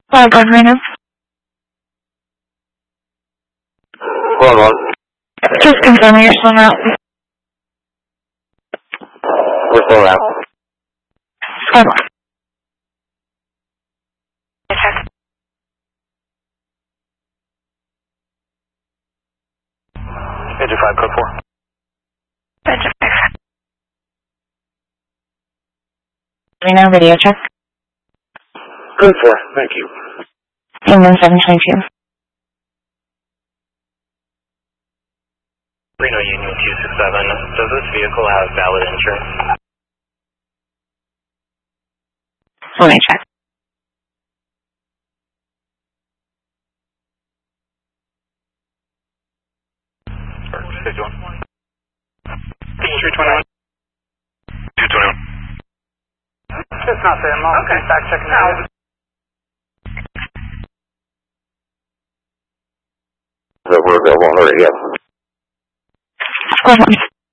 Marina. Hold on. Just confirming you're still out. We're still out. Hold on. Check. 5 code 4. Check. Reno, video check. Code 4, thank you. England 722. Reno Union 267. Does this vehicle have valid insurance? Let me check. Street 21. 221. It's not there, Mom. Okay. Fact checking out. We're available on the radio. Hold on.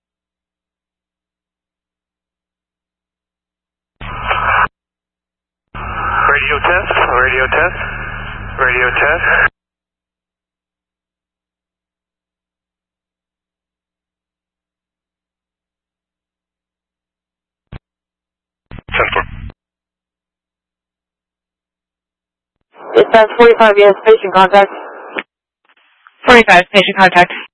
Radio test. Radio test. Radio test. It's 45, yes, patient contact. 45, patient contact.